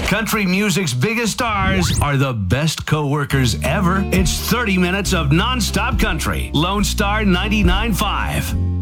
Country music's biggest stars are the best co-workers ever. It's 30 minutes of nonstop country. Lone Star 99.5.